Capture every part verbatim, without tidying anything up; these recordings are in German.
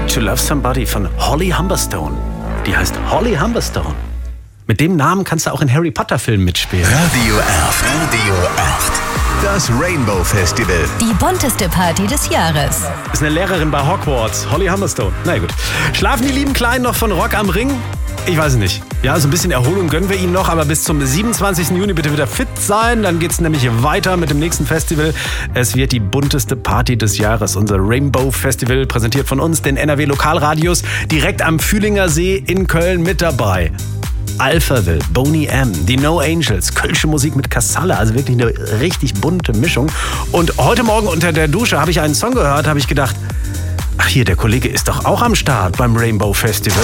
to Love Somebody von Holly Humberstone. Die heißt Holly Humberstone. Mit dem Namen kannst du auch in Harry Potter Filmen mitspielen. Radio acht. Radio acht. Das Rainbow Festival. Die bunteste Party des Jahres. Ist eine Lehrerin bei Hogwarts. Holly Humberstone. Na gut. Schlafen die lieben Kleinen noch von Rock am Ring? Ich weiß es nicht. Ja, so ein bisschen Erholung gönnen wir ihnen noch, aber bis zum siebenundzwanzigsten Juni bitte wieder fit sein. Dann geht's nämlich weiter mit dem nächsten Festival. Es wird die bunteste Party des Jahres. Unser Rainbow Festival, präsentiert von uns, den N R W Lokalradios, direkt am Fühlinger See in Köln mit dabei. Alphaville, Boney M, die No Angels, kölsche Musik mit Casalla, also wirklich eine richtig bunte Mischung. Und heute Morgen unter der Dusche habe ich einen Song gehört, habe ich gedacht, ach hier, der Kollege ist doch auch am Start beim Rainbow Festival.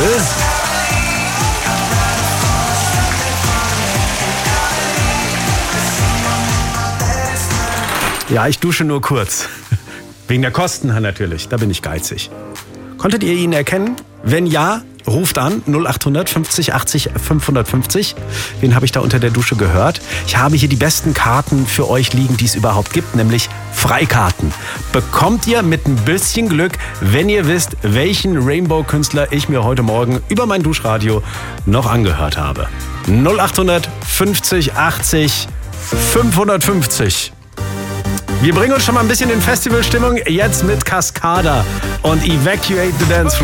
Ja, ich dusche nur kurz. Wegen der Kosten natürlich, da bin ich geizig. Konntet ihr ihn erkennen? Wenn ja, ruft an null acht hundert fünfzig achtzig fünfhundertfünfzig. Wen habe ich da unter der Dusche gehört? Ich habe hier die besten Karten für euch liegen, die es überhaupt gibt, nämlich Freikarten. Bekommt ihr mit ein bisschen Glück, wenn ihr wisst, welchen Rainbow-Künstler ich mir heute Morgen über mein Duschradio noch angehört habe. null acht hundert fünfzig achtzig fünfhundertfünfzig. Wir bringen uns schon mal ein bisschen in Festivalstimmung, jetzt mit Cascada und Evacuate the Dance Floor.